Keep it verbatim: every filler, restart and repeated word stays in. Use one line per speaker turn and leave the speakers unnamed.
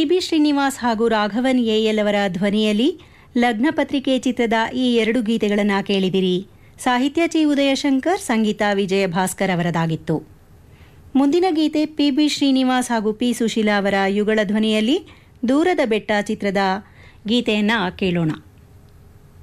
B Srinivas ಹಾಗೂ Raghavan AL ಅವರ ಧ್ವನಿಯಲ್ಲಿ ಲಗ್ನ ಪತ್ರಿಕೆ ಚಿತ್ರದ ಈ ಎರಡು ಗೀತೆಗಳನ್ನು ಕೇಳಿದಿರಿ. ಸಾಹಿತ್ಯ ಚಿ ಉದಯಶಂಕರ್, ಸಂಗೀತ ವಿಜಯ ಭಾಸ್ಕರ್ ಅವರದಾಗಿತ್ತು. ಮುಂದಿನ ಗೀತೆ ಪಿ ಬಿ ಶ್ರೀನಿವಾಸ್ ಹಾಗೂ ಪಿ ಸುಶೀಲಾ ಅವರ ಯುಗಳ ಧ್ವನಿಯಲ್ಲಿ ದೂರದ ಬೆಟ್ಟ ಚಿತ್ರದ ಗೀತೆಯನ್ನು ಕೇಳೋಣ.